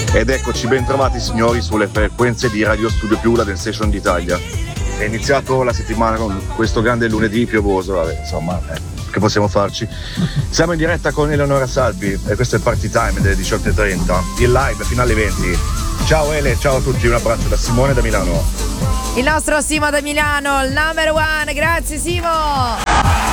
Ed eccoci ben trovati signori sulle frequenze di Radio Studio Più, del Station d'Italia. È iniziato la settimana con questo grande lunedì piovoso, vabbè, insomma, che possiamo farci? Siamo in diretta con Eleonora Salvi e questo è il Party Time delle 18.30, il live fino alle 20. Ciao Ele, ciao a tutti, un abbraccio da Simone da Milano. Il nostro Simo da Milano, il number one, grazie Simo.